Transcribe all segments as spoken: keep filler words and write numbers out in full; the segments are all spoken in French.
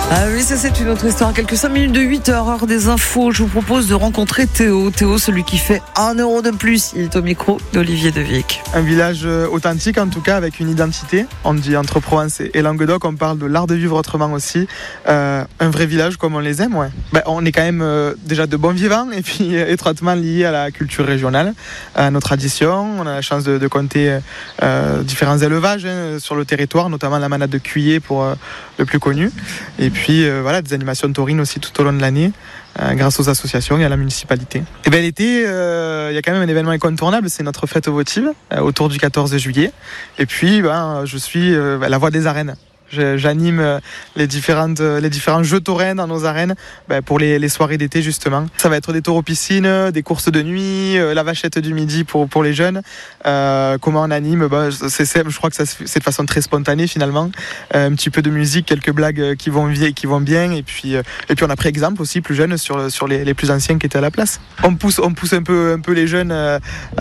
Ah oui, ça c'est une autre histoire. Quelques cinq minutes de huit heures, heure des infos. Je vous propose de rencontrer Théo. Théo, celui qui fait un euro de plus. Il est au micro d'Olivier Devic. Un village authentique, en tout cas, avec une identité. On dit entre Provence et Languedoc, on parle de l'art de vivre autrement aussi. Euh, un vrai village comme on les aime, ouais. Ben, on est quand même euh, déjà de bons vivants et puis euh, étroitement liés à la culture régionale, à nos traditions. On a la chance de, de compter euh, différents élevages hein, sur le territoire, notamment la manade de Cuillé pour euh, le plus connu. Et puis euh, voilà, des animations taurines aussi tout au long de l'année, euh, grâce aux associations et à la municipalité. Et bien l'été, il euh, y a quand même un événement incontournable, c'est notre fête votive, euh, autour du quatorze juillet. Et puis ben, je suis euh, la voix des arènes. J'anime les, différentes, les différents jeux taurins dans nos arènes ben pour les, les soirées d'été justement. Ça va être des taureaux piscines, des courses de nuit, la vachette du midi pour, pour les jeunes. Euh, comment on anime ben c'est, c'est, je crois que ça, c'est de façon très spontanée finalement. Euh, un petit peu de musique, quelques blagues qui vont, qui vont bien. Et puis, et puis on a pris exemple aussi plus jeunes sur, sur les, les plus anciens qui étaient à la place. On pousse, on pousse un, peu, un peu les jeunes euh,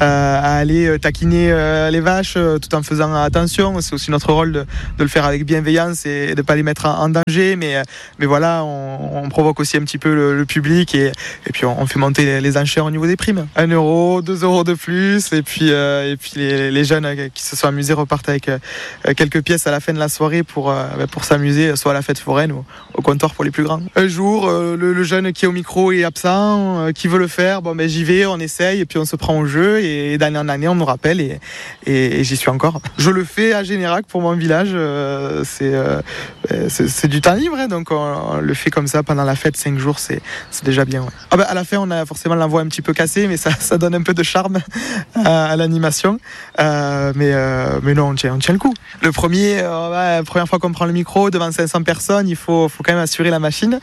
à aller taquiner euh, les vaches tout en faisant attention. C'est aussi notre rôle de, de le faire avec bienveillance et de ne pas les mettre en danger, mais, mais voilà, on, on provoque aussi un petit peu le, le public et, et puis on, on fait monter les, les enchères au niveau des primes. Un euro, deux euros de plus, et puis, euh, et puis les, les jeunes qui se sont amusés repartent avec euh, quelques pièces à la fin de la soirée pour, euh, pour s'amuser, soit à la fête foraine ou au comptoir pour les plus grands. Un jour, euh, le, le jeune qui est au micro est absent, euh, qui veut le faire, bon ben j'y vais, on essaye, et puis on se prend au jeu, et d'année en année on nous rappelle, et, et, et j'y suis encore. Je le fais à Générac pour mon village, euh, c'est Euh, c'est, c'est du temps libre, hein, donc on, on le fait comme ça pendant la fête, cinq jours, c'est, c'est déjà bien. Ouais. Ah ben, à la fin, on a forcément la voix un petit peu cassée, mais ça, ça donne un peu de charme à, à l'animation. Euh, mais, euh, mais non, on tient, on tient le coup. Le premier, euh, ouais, la première fois qu'on prend le micro devant cinq cents personnes, il faut, faut quand même assurer la machine.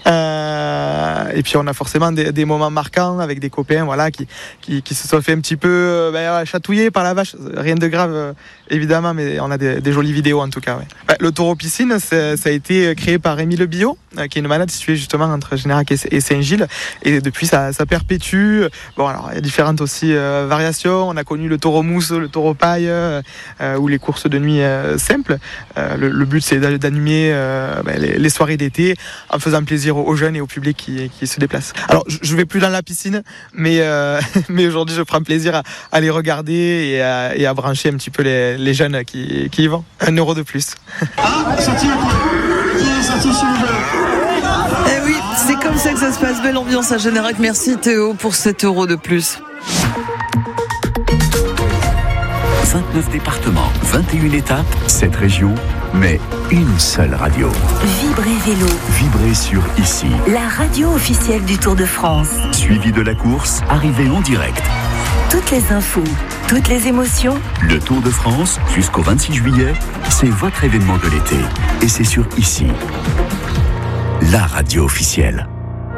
Euh, et puis on a forcément des, des moments marquants avec des copains, voilà, qui, qui, qui se sont fait un petit peu euh, ben, chatouiller par la vache. Rien de grave, euh, évidemment, mais on a des, des jolies vidéos en tout cas. Ouais. Ben, le taureau piscine, ça a été créé par Rémi Le Biot, qui est une manade située justement entre Générac et Saint-Gilles, et depuis ça, ça perpétue. Bon, alors il y a différentes aussi euh, variations. On a connu le taureau mousse, le taureau paille, euh, ou les courses de nuit euh, simples. Euh, le, le but c'est d'animer euh, ben, les, les soirées d'été en faisant plaisir aux jeunes et au public qui, qui se déplacent. Alors je vais plus dans la piscine, mais euh, mais aujourd'hui je prends plaisir à, à les regarder et à, et à brancher un petit peu les, les jeunes qui, qui y vont. Un euro de plus. Ah, eh oui, c'est comme ça que ça se passe. Belle ambiance à Générac. Merci Théo pour sept euros de plus. vingt-neuf départements, vingt et une étapes, sept régions, mais une seule radio. Vibrez Vélo. Vibrez sur Ici. La radio officielle du Tour de France. Suivi de la course, arrivée en direct. Toutes les infos, toutes les émotions. Le Tour de France, jusqu'au vingt-six juillet, c'est votre événement de l'été. Et c'est sur Ici. La radio officielle.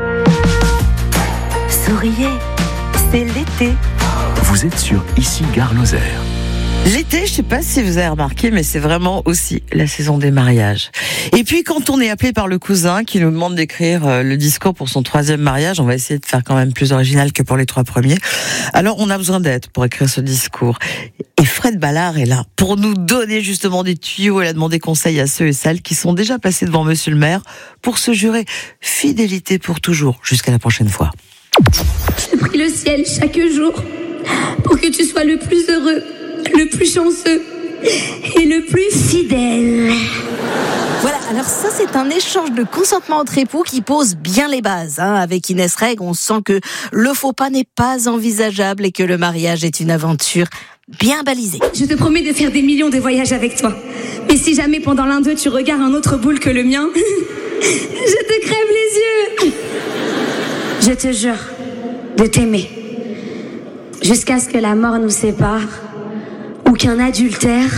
Souriez, c'est l'été. Vous êtes sur Ici Gare Lozère. L'été, je sais pas si vous avez remarqué, mais c'est vraiment aussi la saison des mariages. Et puis, quand on est appelé par le cousin qui nous demande d'écrire le discours pour son troisième mariage, on va essayer de faire quand même plus original que pour les trois premiers. Alors, on a besoin d'aide pour écrire ce discours. Et Fred Ballard est là pour nous donner justement des tuyaux. Elle a demandé conseil à ceux et celles qui sont déjà passés devant Monsieur le maire pour se jurer fidélité pour toujours, jusqu'à la prochaine fois. Je prie le ciel chaque jour pour que tu sois le plus heureux, le plus chanceux et le plus fidèle. Voilà, alors ça c'est un échange de consentement entre époux qui pose bien les bases. Hein. Avec Inès Reg, on sent que le faux pas n'est pas envisageable et que le mariage est une aventure bien balisée. Je te promets de faire des millions de voyages avec toi. Mais si jamais pendant l'un d'eux tu regardes un autre boule que le mien, je te crève les yeux. Je te jure de t'aimer jusqu'à ce que la mort nous sépare ou qu'un adultère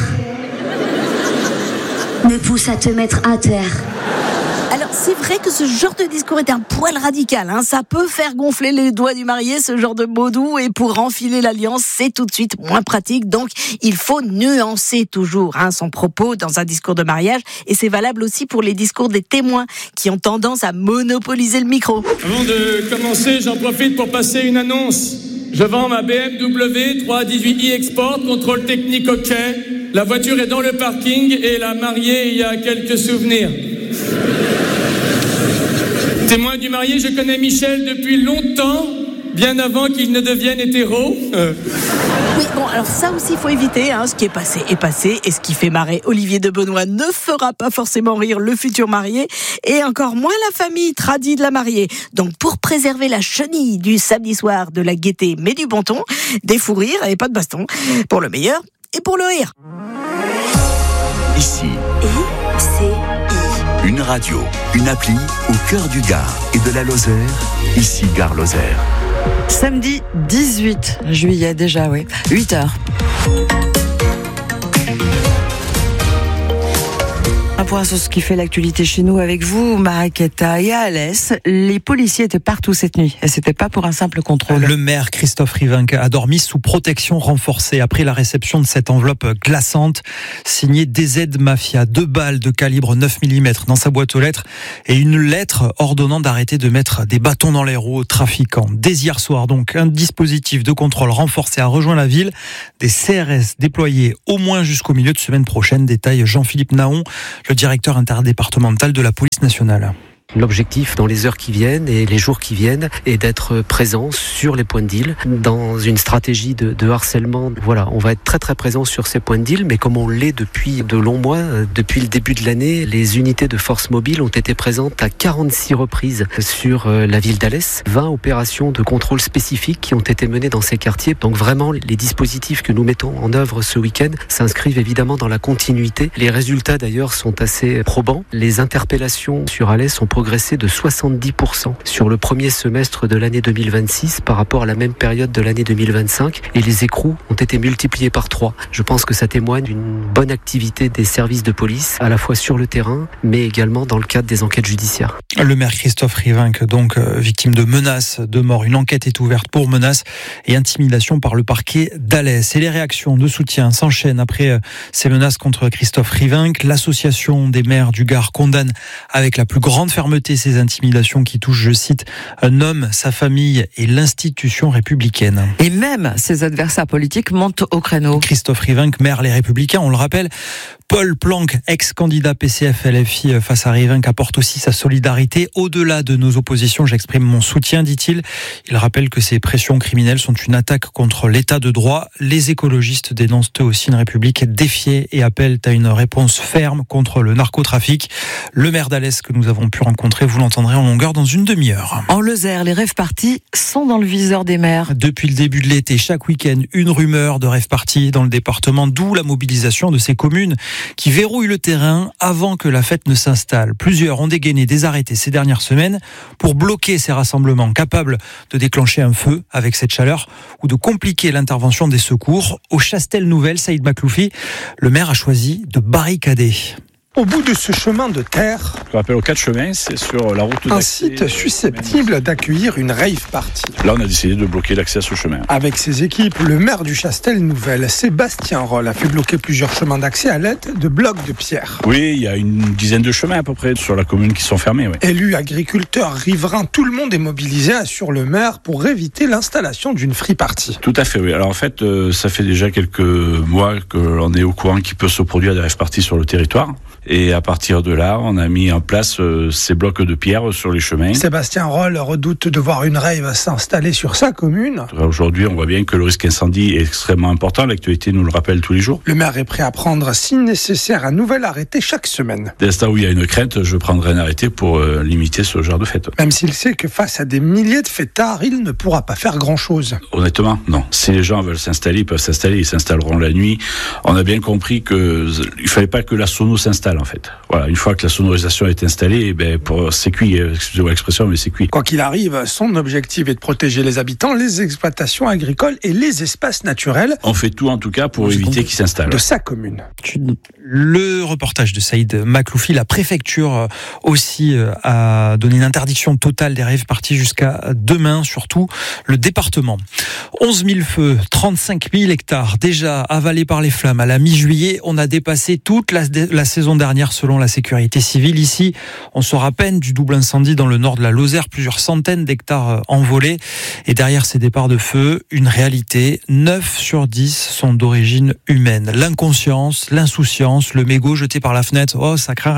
me pousse à te mettre à terre. Alors c'est vrai que ce genre de discours est un poil radical, hein. Ça peut faire gonfler les doigts du marié, ce genre de mots doux, et pour enfiler l'alliance, c'est tout de suite moins pratique. Donc il faut nuancer toujours hein, son propos dans un discours de mariage, et c'est valable aussi pour les discours des témoins qui ont tendance à monopoliser le micro. Avant de commencer, j'en profite pour passer une annonce. Je vends ma B M W trois dix-huit i Export, contrôle technique OK. La voiture est dans le parking et la mariée y a quelques souvenirs. Témoin du marié, je connais Michel depuis longtemps, bien avant qu'il ne devienne hétéro. Euh. Oui, bon, alors ça aussi, il faut éviter. Hein. Ce qui est passé est passé. Et ce qui fait marrer Olivier de Benoît ne fera pas forcément rire le futur marié. Et encore moins la famille tradie de la mariée. Donc, pour préserver la chenille du samedi soir, de la gaieté, mais du bon ton, des fous rires et pas de baston. Pour le meilleur et pour le rire. Ici, I C I. une radio, une appli au cœur du Gard et de la Lozère. Ici, Gare Lozère. Samedi dix-huit juillet déjà, oui. huit heures. Un point sur ce qui fait l'actualité chez nous avec vous, Mariquetta et Alès. Les policiers étaient partout cette nuit et c'était pas pour un simple contrôle. Le maire Christophe Rivinc a dormi sous protection renforcée après la réception de cette enveloppe glaçante signée D Z Mafia. Deux balles de calibre neuf millimètres dans sa boîte aux lettres et une lettre ordonnant d'arrêter de mettre des bâtons dans les roues aux trafiquants. Dès hier soir donc, un dispositif de contrôle renforcé a rejoint la ville. Des C R S déployés au moins jusqu'au milieu de semaine prochaine. Détaille Jean-Philippe Naon, le directeur interdépartemental de la police nationale. L'objectif dans les heures qui viennent et les jours qui viennent est d'être présent sur les points de deal dans une stratégie de, de harcèlement. Voilà, on va être très très présent sur ces points de deal, mais comme on l'est depuis de longs mois, depuis le début de l'année, les unités de force mobile ont été présentes à quarante-six reprises sur la ville d'Alès. vingt opérations de contrôle spécifiques qui ont été menées dans ces quartiers. Donc vraiment, les dispositifs que nous mettons en œuvre ce week-end s'inscrivent évidemment dans la continuité. Les résultats d'ailleurs sont assez probants. Les interpellations sur Alès ont progressé de soixante-dix pour cent sur le premier semestre de l'année deux mille vingt-six par rapport à la même période de l'année deux mille vingt-cinq et les écrous ont été multipliés par trois. Je pense que ça témoigne d'une bonne activité des services de police à la fois sur le terrain mais également dans le cadre des enquêtes judiciaires. Le maire Christophe Rivinc, donc euh, victime de menaces de mort. Une enquête est ouverte pour menaces et intimidation par le parquet d'Alès. Et les réactions de soutien s'enchaînent après euh, ces menaces contre Christophe Rivinc. L'association des maires du Gard condamne avec la plus grande fermeté ces intimidations qui touchent, je cite, un homme, sa famille et l'institution républicaine. Et même ses adversaires politiques montent au créneau. Christophe Rivinc, maire Les Républicains, on le rappelle. Paul Planck, ex-candidat P C F L F I face à Rivinc, apporte aussi sa solidarité. Au-delà de nos oppositions, j'exprime mon soutien, dit-il. Il rappelle que ces pressions criminelles sont une attaque contre l'état de droit. Les écologistes dénoncent eux aussi une république défiée et appellent à une réponse ferme contre le narcotrafic. Le maire d'Alès que nous avons pu rencontrer, vous l'entendrez en longueur dans une demi-heure. En Lozère, les rave-parties sont dans le viseur des maires. Depuis le début de l'été, chaque week-end, une rumeur de rave-party dans le département, d'où la mobilisation de ces communes qui verrouillent le terrain avant que la fête ne s'installe. Plusieurs ont dégainé des arrêtés ces dernières semaines pour bloquer ces rassemblements, capables de déclencher un feu avec cette chaleur ou de compliquer l'intervention des secours. Au Chastel-Nouvelle, Saïd Makloufi, le maire a choisi de barricader. Au bout de ce chemin de terre, ce qu'on appelle au quatre chemins, c'est sur la route un d'accès. site susceptible d'accueillir une rave party. Là, on a décidé de bloquer l'accès à ce chemin. Avec ses équipes, le maire du Chastel-Nouvelle, Sébastien Roll, a fait bloquer plusieurs chemins d'accès à l'aide de blocs de pierre. Oui, il y a une dizaine de chemins à peu près sur la commune qui sont fermés. Oui. Élus, agriculteurs, riverains, tout le monde est mobilisé, assure le maire, pour éviter l'installation d'une free party. Tout à fait, oui. Alors en fait, euh, ça fait déjà quelques mois que l'on est au courant qu'il peut se produire des rave parties sur le territoire. Et à partir de là, on a mis en place euh, ces blocs de pierre sur les chemins. Sébastien Roll redoute de voir une rave s'installer sur sa commune. Aujourd'hui, on voit bien que le risque incendie est extrêmement important. L'actualité nous le rappelle tous les jours. Le maire est prêt à prendre, si nécessaire, un nouvel arrêté chaque semaine. Dès l'instant où il y a une crainte, je prendrai un arrêté pour euh, limiter ce genre de fête. Même s'il sait que face à des milliers de fêtards, il ne pourra pas faire grand-chose. Honnêtement, non. Si les gens veulent s'installer, ils peuvent s'installer. Ils s'installeront la nuit. On a bien compris que il fallait pas que la sono s'installe en fait. Voilà, une fois que la sonorisation est installée, eh ben pour c'est cuit, excusez-moi l'expression, mais c'est cuit. Quoi qu'il arrive, son objectif est de protéger les habitants, les exploitations agricoles et les espaces naturels. On fait tout en tout cas pour éviter qu'ils s'installent. De sa commune. Le reportage de Saïd Makloufi, la préfecture aussi a donné une interdiction totale des rave parties jusqu'à demain, surtout le département. onze mille feux, trente-cinq mille hectares déjà avalés par les flammes. À la mi-juillet, on a dépassé toute la, la saison dernière selon la sécurité civile. Ici, on sort à peine du double incendie dans le nord de la Lozère, plusieurs centaines d'hectares envolés. Et derrière ces départs de feu, une réalité, neuf sur dix sont d'origine humaine. L'inconscience, l'insouciance, le mégot jeté par la fenêtre, oh ça craint rien.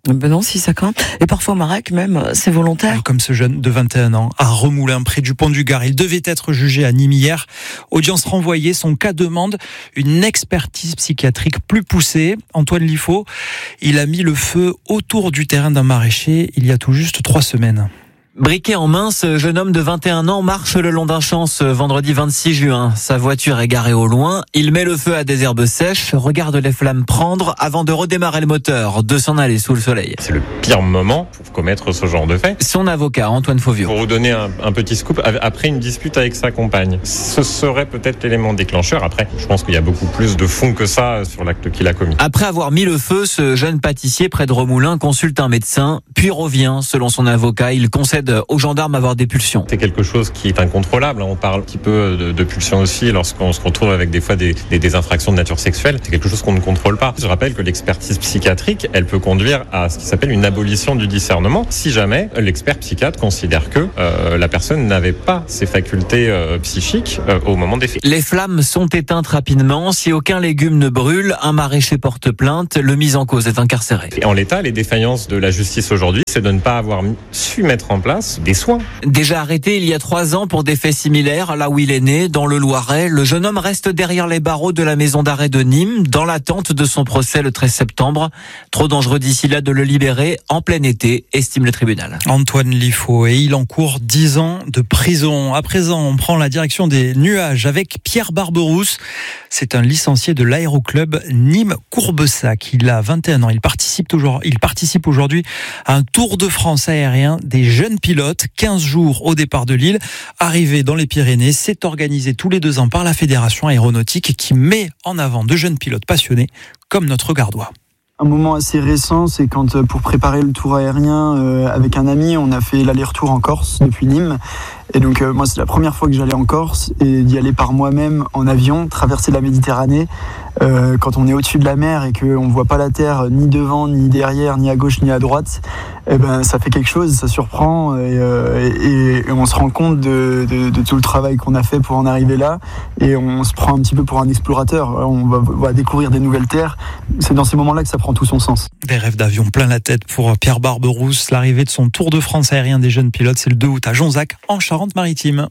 Ben non, si ça craint. Et parfois, Marek, même, c'est volontaire. Comme ce jeune de vingt et un ans, à Remoulins, près du pont du Gard. Il devait être jugé à Nîmes hier. Audience renvoyée. Son cas demande une expertise psychiatrique plus poussée. Antoine Liffaut, il a mis le feu autour du terrain d'un maraîcher il y a tout juste trois semaines. Briquet en main, ce jeune homme de vingt et un ans marche le long d'un champ ce vendredi vingt-six juin. Sa voiture est garée au loin. Il met le feu à des herbes sèches, regarde les flammes prendre avant de redémarrer le moteur, de s'en aller sous le soleil. C'est le pire moment pour commettre ce genre de fait. Son avocat, Antoine Fauvio. Pour vous donner un, un petit scoop, après une dispute avec sa compagne, ce serait peut-être l'élément déclencheur. Après, je pense qu'il y a beaucoup plus de fond que ça sur l'acte qu'il a commis. Après avoir mis le feu, ce jeune pâtissier près de Remoulins consulte un médecin, puis revient. Selon son avocat, il concède aux gendarmes avoir des pulsions. C'est quelque chose qui est incontrôlable. On parle un petit peu de, de pulsions aussi lorsqu'on se retrouve avec des fois des, des, des infractions de nature sexuelle. C'est quelque chose qu'on ne contrôle pas. Je rappelle que l'expertise psychiatrique, elle peut conduire à ce qui s'appelle une abolition du discernement si jamais l'expert psychiatre considère que euh, la personne n'avait pas ses facultés euh, psychiques euh, au moment des faits. Les flammes sont éteintes rapidement. Si aucun légume ne brûle, un maraîcher porte plainte. Le mis en cause est incarcéré. Et en l'état, les défaillances de la justice aujourd'hui, c'est de ne pas avoir su mettre en place des soins. Déjà arrêté il y a trois ans pour des faits similaires, là où il est né, dans le Loiret, le jeune homme reste derrière les barreaux de la maison d'arrêt de Nîmes, dans l'attente de son procès le treize septembre. Trop dangereux d'ici là de le libérer en plein été, estime le tribunal. Antoine Liffaut, et il encourt dix ans de prison. À présent, on prend la direction des nuages avec Pierre Barberousse. C'est un licencié de l'aéroclub Nîmes-Courbessac. Il a vingt et un ans. Il participe toujours, il participe aujourd'hui à un Tour de France aérien des jeunes pilotes. quinze jours au départ de Lille. Arrivé dans les Pyrénées, c'est organisé tous les deux ans par la Fédération aéronautique qui met en avant de jeunes pilotes passionnés comme notre Gardois. Un moment assez récent, c'est quand pour préparer le tour aérien euh, avec un ami, on a fait l'aller-retour en Corse depuis Nîmes. Et donc euh, moi c'est la première fois que j'allais en Corse et d'y aller par moi-même en avion, traverser la Méditerranée. Euh, quand on est au-dessus de la mer et qu'on ne voit pas la terre ni devant, ni derrière, ni à gauche, ni à droite, eh ben, ça fait quelque chose, ça surprend et, euh, et, et on se rend compte de, de, de tout le travail qu'on a fait pour en arriver là et on se prend un petit peu pour un explorateur. On va, va découvrir des nouvelles terres. C'est dans ces moments-là que ça prend tout son sens. Des rêves d'avion plein la tête pour Pierre Barberousse. L'arrivée de son Tour de France aérien des jeunes pilotes, c'est le deux août à Jonzac, en Charente-Maritime.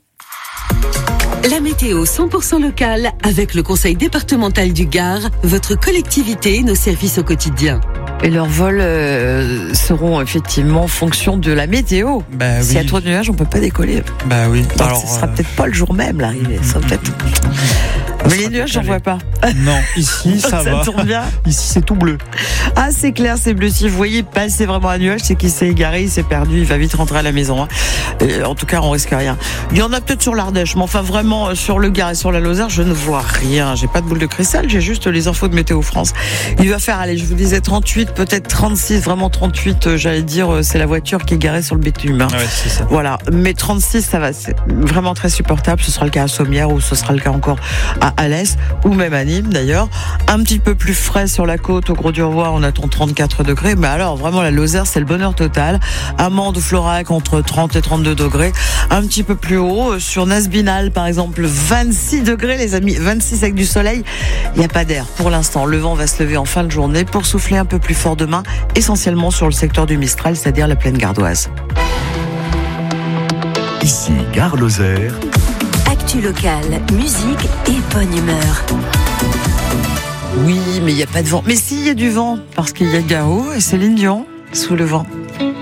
La météo cent pour cent locale avec le Conseil départemental du Gard, votre collectivité et nos services au quotidien. Et leurs vols euh, seront effectivement en fonction de la météo. Bah, S'il oui. y a trop de nuages, on peut pas décoller. Bah oui. Donc, Alors, ce sera euh... peut-être pas le jour même l'arrivée. Ça peut-être. Mais les nuages, j'en vois pas. Non, ici ça, ça va. tourne bien. Ici c'est tout bleu. Ah, c'est clair, c'est bleu. Si vous voyez passer vraiment un nuage, c'est qu'il s'est égaré, il s'est perdu, il va vite rentrer à la maison. Hein. Et, en tout cas, on risque rien. Il y en a peut-être sur l'Ardèche, mais enfin vraiment sur le Gard et sur la Lozère, je ne vois rien. J'ai pas de boule de cristal, j'ai juste les infos de Météo France. Il va faire, allez, je vous disais trente-huit, peut-être trente-six, vraiment trente-huit, euh, j'allais dire, euh, c'est la voiture qui est garée sur le bitume. Hein. Ouais, c'est ça. Voilà, mais trente-six, ça va, c'est vraiment très supportable. Ce sera le cas à Sommières ou ce sera le cas encore à Alès ou même à Nîmes d'ailleurs. Un petit peu plus frais sur la côte, au Gros-du-Roi, on attend trente-quatre degrés. Mais alors, vraiment, la Lozère, c'est le bonheur total. Amande, Florac, entre trente et trente-deux degrés. Un petit peu plus haut, sur Nasbinal, par exemple, vingt-six degrés, les amis. vingt-six avec du soleil. Il n'y a pas d'air pour l'instant. Le vent va se lever en fin de journée pour souffler un peu plus fort demain, essentiellement sur le secteur du Mistral, c'est-à-dire la plaine gardoise. Ici, Gare-Lozère. Actu locale, musique et bonne humeur. Oui, mais il n'y a pas de vent. Mais si, il y a du vent, parce qu'il y a Garo et Céline Dion sous le vent.